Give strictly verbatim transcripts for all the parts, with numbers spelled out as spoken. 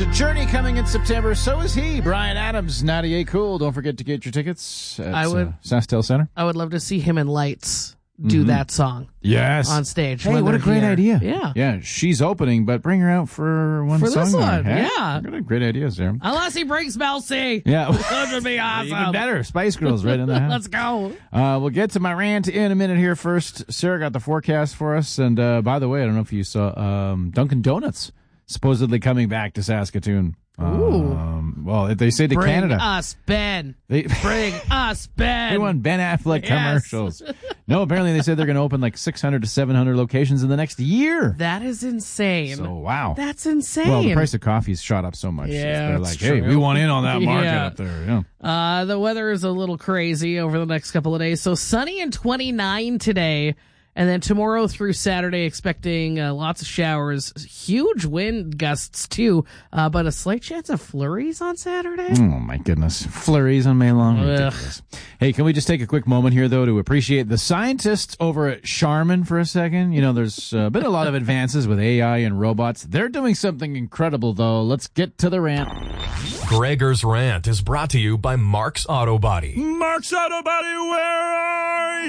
Journey coming in September. So is he. Bryan Adams, ninety-eight Cool. Don't forget to get your tickets at I would, uh, SaskTel Center. I would love to see him and Lights do mm-hmm. that song. Yes. On stage. Hey, what a great here. idea. Yeah. Yeah, she's opening, but bring her out for one for song. this one, there, hey? yeah. Got great ideas there. Unless he brings Mel C. Yeah. That would be awesome. Even better. Spice Girls right in the house. Let's go. Uh, we'll get to my rant in a minute here first. Sarah got the forecast for us. And uh, by the way, I don't know if you saw um, Dunkin' Donuts supposedly coming back to Saskatoon. Ooh. Um, well, they say to Bring Canada. Bring us Ben. They, Bring us Ben. They want Ben Affleck yes. commercials. No, apparently they said they're going to open like six hundred to seven hundred locations in the next year. That is insane. So, wow. That's insane. Well, the price of coffee's shot up so much. Yeah, they're like, true. hey, we want in on that market yeah. up there. Yeah. Uh, the weather is a little crazy over the next couple of days. So sunny and twenty-nine today. And then tomorrow through Saturday, expecting uh, lots of showers, huge wind gusts too, uh, but a slight chance of flurries on Saturday. Oh, my goodness. Flurries on May long. Ridiculous. Hey, can we just take a quick moment here, though, to appreciate the scientists over at Charmin for a second? You know, there's uh, been a lot of advances with A I and robots. They're doing something incredible, though. Let's get to the rant. Gregor's Rant is brought to you by Mark's Auto Body. Mark's Auto Body, where are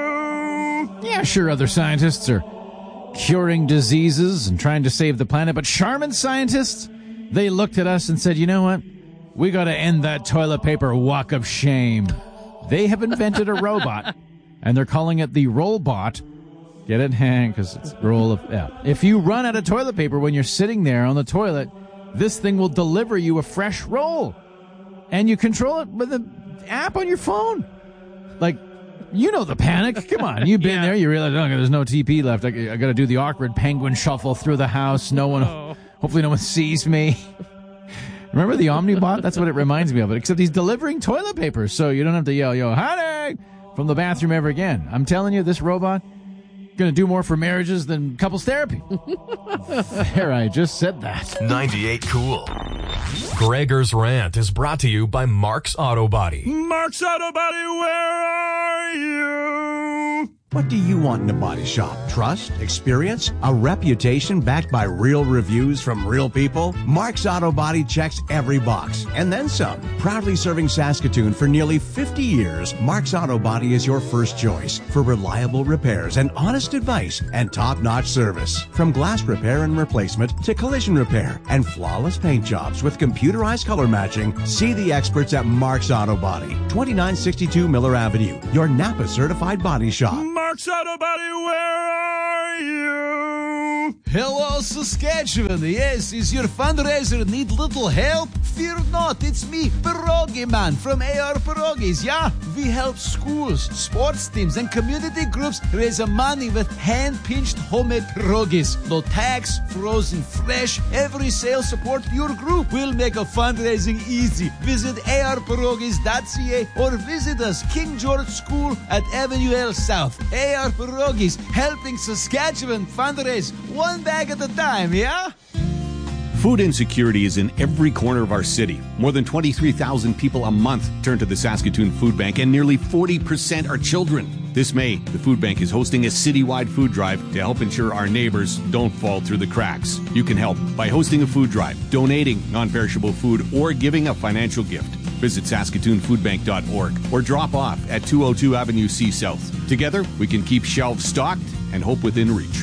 you? Yeah, sure, other scientists are curing diseases and trying to save the planet, but Charmin scientists, they looked at us and said, you know what? We got to end that toilet paper walk of shame. They have invented a robot, and they're calling it the Rollbot. Get it? Because it's roll of... Yeah. If you run out of toilet paper when you're sitting there on the toilet, this thing will deliver you a fresh roll. And you control it with an app on your phone. Like, you know the panic. Come on. You've been yeah. there. You realize, oh, there's no T P left. I, I got to do the awkward penguin shuffle through the house. No one, oh. Hopefully no one sees me. Remember the Omnibot? That's what it reminds me of. Except he's delivering toilet paper, so you don't have to yell, yo, honey, from the bathroom ever again. I'm telling you, this robot going to do more for marriages than couples therapy. There, I just said that. ninety-eight Cool. Gregor's Rant is brought to you by Mark's Auto Body. Mark's Auto Body, where are you? What do you want in a body shop? Trust? Experience? A reputation backed by real reviews from real people? Mark's Auto Body checks every box, and then some. Proudly serving Saskatoon for nearly fifty years, Mark's Auto Body is your first choice for reliable repairs and honest advice and top-notch service. From glass repair and replacement to collision repair and flawless paint jobs with computerized color matching, see the experts at Mark's Auto Body, twenty-nine sixty-two Miller Avenue, your Napa certified body shop. Mark's Auto Body, where are you? Hello, Saskatchewan. Yes, is your fundraiser need little help? Fear not, it's me, Pierogi Man from A R Pierogies, yeah? We help schools, sports teams, and community groups raise money with hand-pinched homemade pierogies. No tax, frozen fresh, every sale support your group. We'll make a fundraising easy. Visit A R pierogies dot c a or visit us, King George School at Avenue L South. A R Pierogies, helping Saskatchewan fundraise one bag at a time, yeah? Food insecurity is in every corner of our city. More than twenty-three thousand people a month turn to the Saskatoon Food Bank, and nearly forty percent are children. This May, the Food Bank is hosting a citywide food drive to help ensure our neighbors don't fall through the cracks. You can help by hosting a food drive, donating non-perishable food, or giving a financial gift. Visit Saskatoon Food Bank dot org or drop off at two oh two Avenue C South. Together, we can keep shelves stocked and hope within reach.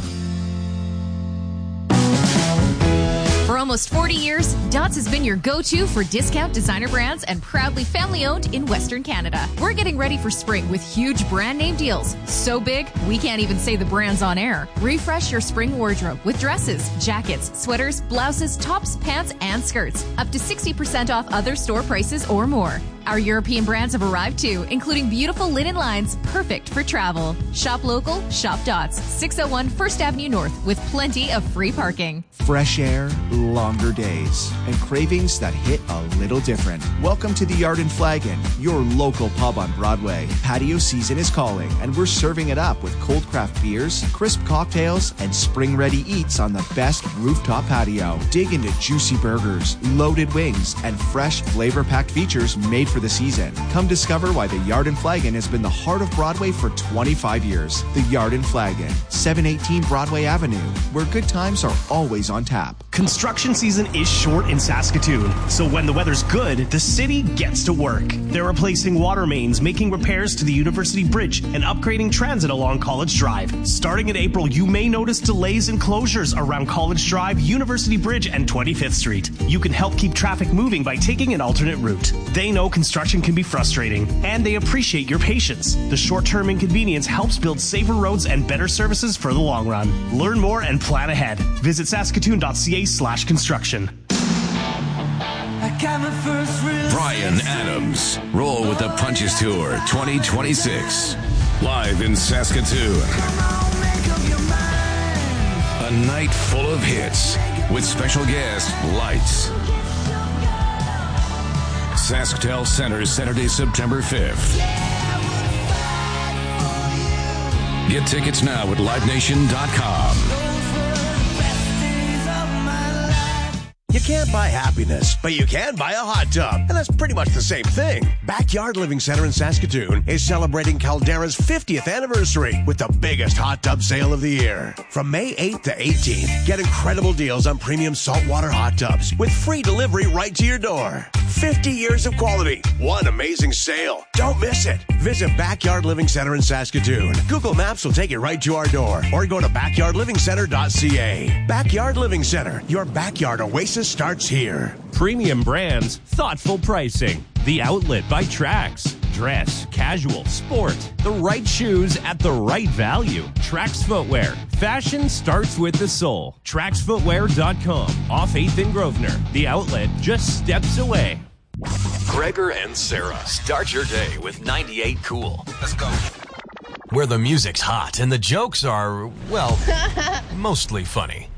For almost forty years, Dots has been your go-to for discount designer brands and proudly family-owned in Western Canada. We're getting ready for spring with huge brand name deals. So big, we can't even say the brands on air. Refresh your spring wardrobe with dresses, jackets, sweaters, blouses, tops, pants, and skirts. Up to sixty percent off other store prices or more. Our European brands have arrived too, including beautiful linen lines perfect for travel. Shop local, shop Dots, six oh one First Avenue North with plenty of free parking. Fresh air, longer days, and cravings that hit a little different. Welcome to the Yard and Flagon, your local pub on Broadway. Patio season is calling, and we're serving it up with cold craft beers, crisp cocktails, and spring-ready eats on the best rooftop patio. Dig into juicy burgers, loaded wings, and fresh, flavor-packed features made for the season. Come discover why the Yard and Flagon has been the heart of Broadway for twenty-five years. The Yard and Flagon, seven eighteen Broadway Avenue, where good times are always on tap. Construction construction season is short in Saskatoon, so when the weather's good, the city gets to work. They're replacing water mains, making repairs to the University Bridge, and upgrading transit along College Drive. Starting in April, you may notice delays and closures around College Drive, University Bridge, and twenty-fifth Street. You can help keep traffic moving by taking an alternate route. They know construction can be frustrating, and they appreciate your patience. The short-term inconvenience helps build safer roads and better services for the long run. Learn more and plan ahead. Visit saskatoon.ca slash construction. Brian Adams, Roll with the Punches Tour twenty twenty-six. Live in Saskatoon. A night full of hits with special guest Lights. SaskTel Center, Saturday, September fifth. Get tickets now at live nation dot com. You can't buy happiness, but you can buy a hot tub. And that's pretty much the same thing. Backyard Living Center in Saskatoon is celebrating Caldera's fiftieth anniversary with the biggest hot tub sale of the year. From May eighth to eighteenth, get incredible deals on premium saltwater hot tubs with free delivery right to your door. fifty years of quality. One amazing sale. Don't miss it. Visit Backyard Living Center in Saskatoon. Google Maps will take you right to our door, or go to backyard living center dot c a. Backyard Living Center. Your backyard oasis starts here. Premium brands, thoughtful pricing. The Outlet by Trax. Dress, casual, sport. The right shoes at the right value. Trax Footwear. Fashion starts with the soul. trax footwear dot com. Off eighth and Grosvenor. The Outlet, just steps away. Gregor and Sarah. Start your day with ninety-eight Cool. Let's go. Where the music's hot and the jokes are, well, mostly funny.